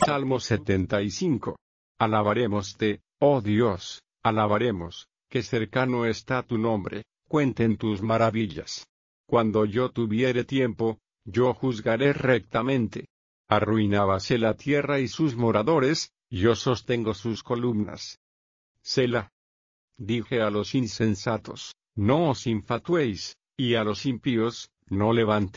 Salmo 75. Alabarémoste, oh Dios, alabaremos, que cercano está tu nombre, cuenten tus maravillas. Cuando yo tuviere tiempo, yo juzgaré rectamente. Arruinábase la tierra y sus moradores, yo sostengo sus columnas. Selah. Dije a los insensatos, no os infatuéis, y a los impíos, no levantéis